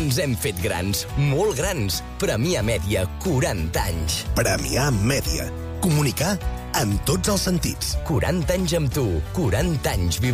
Ens hem fet grans, molt grans. Premià Mèdia, 40 anys. Premià Mèdia. Comunicar en tots els sentits. 40 anys amb tu, 40 anys